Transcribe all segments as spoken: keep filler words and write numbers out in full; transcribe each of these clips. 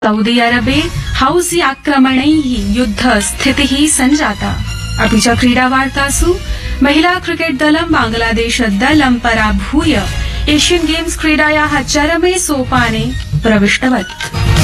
Saudi अरबे हौसी आक्रमणैः युद्धस्थितिः सञ्जाता। अपि च क्रीडावार्तासु महिला क्रिकेट दलं बांग्लादेश दलं पराभूय एशियन गेम्स क्रीडायाः चरमे सोपाने प्रविष्टवत्।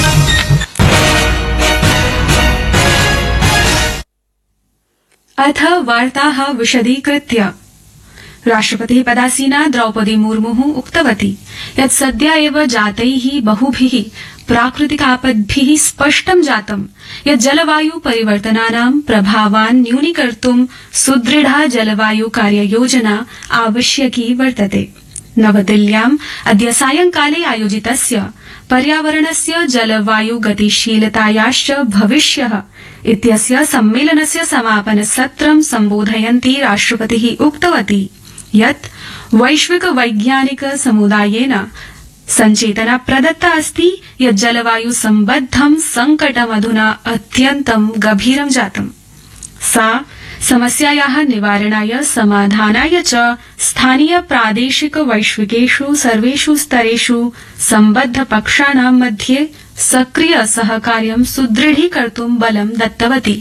अथ वार्ताः विशदीकृत्य। राष्ट्रपतिः पदासीना द्रौपदी मुर्मुः उक्तवती यत् सद्य एव जातैः बहुभिः प्राकृतिकापद्भिः स्पष्टं जातं यत् जलवायु परिवर्तनानां प्रभावान् न्यूनीकर्तुं सुदृढा जलवायु कार्ययोजना आवश्यकी वर्तते। नवदिल्ल्याम् अद्य सायंकाले आयोजितस्य पर्यावरणस्य जलवायु गतिशीलतायाश्च भविष्यः इत्यस्य सम्मेलनस्य समापनसत्रं सम्बोधयन्ती राष्ट्रपतिः उक्तवती यत् वैश्विक वैज्ञानिक समुदायेन संचेतना प्रदत्ता अस्ति यत् जलवायु सम्बद्धं संकटमधुना अत्यन्तं गभीरं जातम्। सा समस्यायाः निवारणाय समाधानाय च स्थानीय प्रादेशिक वैश्विकेषु सर्वेषु स्तरेषु सम्बद्ध पक्षाणां मध्ये सक्रिय सहकार्यं सुदृढीकर्तुं बलं दत्तवती।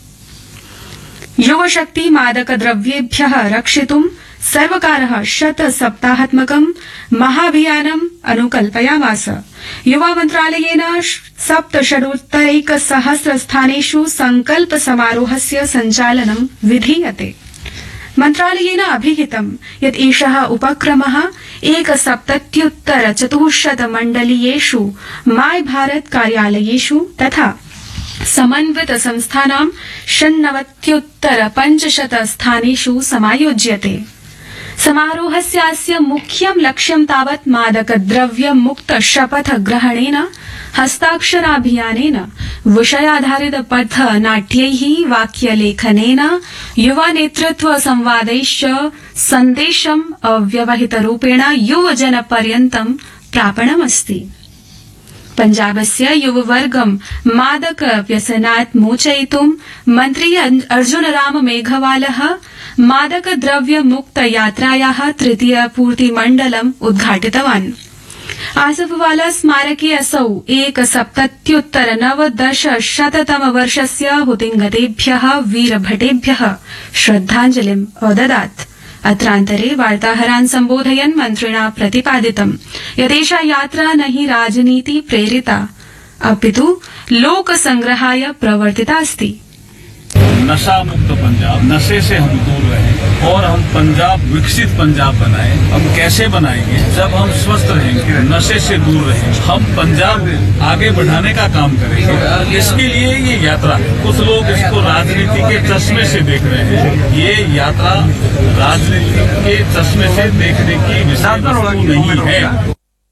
युवशक्ति मादकद्रव्येभ्यः रक्षितुं सर्वकारः शत सप्ताहात्मकं महाभियानम् अनुकल्पयामास। युवा मन्त्रालयेन सप्तषडुत्तरैकसहस्र स्थानेषु संकल्प समारोहस्य सञ्चालनं विधीयते। मन्त्रालयेन अभिहितं यत् एषः उपक्रमः एकसप्तत्युत्तर चतुश्शत मण्डलीयेषु माय भारत कार्यालयेषु तथा समन्वित संस्थानां षण्णवत्युत्तर पञ्चशत स्थानेषु समायोज्यते। समारोहस्यास्य मुख्यं लक्ष्यं तावत् मादकद्रव्य मुक्त शपथ ग्रहणेन, हस्ताक्षराभियानेन, विषयाधारित पथ नाट्यैः, वाक्यलेखनेन, युवा नेतृत्व संवादैश्च सन्देशम् अव्यवहितरूपेण युवजनपर्यन्तं प्रापणमस्ति। पञ्जाबस्य युववर्गं मादक व्यसनात् मोचयितुं मन्त्री अर्जुनराम मेघवालः मादक द्रव्य मुक्त यात्रायाः तृतीय पूर्तिमण्डलम् उद्घाटितवान्। आसफवाला स्मारके असौ एकसप्तत्युत्तर नवदश शततम वर्षस्य हुतिंगतेभ्यः वीरभटेभ्यः श्रद्धाञ्जलिम् अददात्। अत्रान्तरे वार्ताहरान् सम्बोधयन् मन्त्रिणा प्रतिपादितं यदेषा यात्रा न हि राजनीति प्रेरिता अपितु लोकसंग्रहाय प्रवर्तिता अस्ति। नशा मुक्त पंजाब, नशे से हम दूर रहें और हम पंजाब विकसित पंजाब बनाएं। हम कैसे बनाएंगे? जब हम स्वस्थ रहेंगे, नशे से दूर रहें, हम पंजाब आगे बढ़ाने का काम करेंगे। इसके लिए ये यात्रा, कुछ लोग इसको राजनीति के चश्मे से देख रहे हैं। ये यात्रा राजनीति के चश्मे से देखने की विषय वस्तु नहीं है।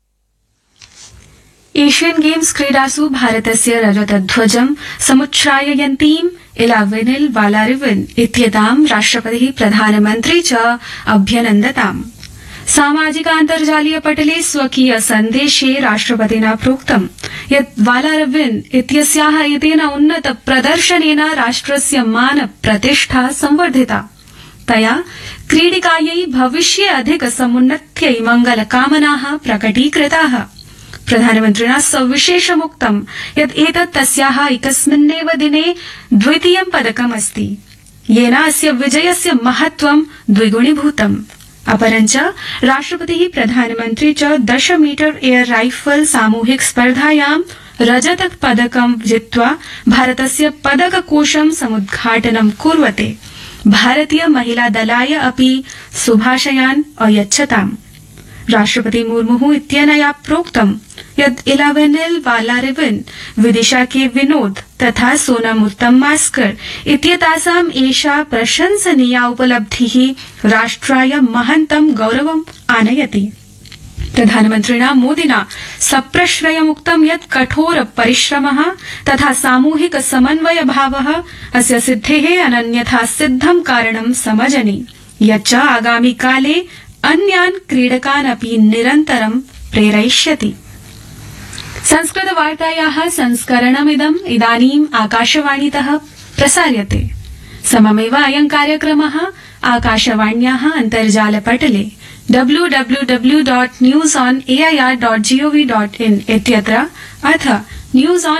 एशियन गेम्स क्रीडासु भारतस्य रजतध्वजं समुच्छ्राययन्तीं इलावेनिल वालारिवन इत्येतां राष्ट्रपतिः प्रधानमन्त्री च अभ्यनन्दताम्। सामाजिकान्तर्जालीय पटले स्वकीय सन्देशे राष्ट्रपतिना प्रोक्तं यत् वालारिवन इत्यस्याः एतेन उन्नत प्रदर्शनेन राष्ट्रस्य मान प्रतिष्ठा संवर्धिता। तया क्रीडिकायै भविष्ये अधिक समुन्नत्यै मंगलकामनाः प्रकटीकृताः। प्रधानमन्त्रिणा सविशेषमुक्तं यत् एतत् तस्याः एकस्मिन्नेव दिने द्वितीयं पदकमस्ति, येन अस्य विजयस्य महत्त्वं द्विगुणीभूतम्। अपरञ्च राष्ट्रपतिः प्रधानमन्त्री च दश मीटर एयर राइफल सामूहिक स्पर्धायां रजत पदकं जित्वा भारतस्य पदककोशं समुद्घाटनं कुर्वते भारतीय महिला दलाय अपि शुभाशयान् अयच्छताम्। राष्ट्रपति मुर्मुः इत्यनया प्रोक्तं यत् इलावेनिल वालारिवन, विदिशा के विनोद तथा सोनम उत्तमास्कर इत्येतासाम् एषा प्रशंसनीया उपलब्धिः राष्ट्राय महन्तं गौरवम् आनयति। प्रधानमन्त्रिणा मोदिना सप्रश्रयमुक्तं यत् कठोर परिश्रमः तथा सामूहिक समन्वय भावः अस्य सिद्धेः अनन्यथा सिद्धं कारणं समजनि, यच्च आगामि काले अन्यान् क्रीडकान् अपि निरन्तरं प्रेरयिष्यति। संस्कृत वार्तायाः संस्करणमिदम् इदानीम् आकाशवाणीतः प्रसार्यते। सममेव अयं कार्यक्रमः आकाशवाण्याः अन्तर्जालपटले W W W dot news on A I R dot G O V dot in इत्यत्र अथ न्यूज ऑन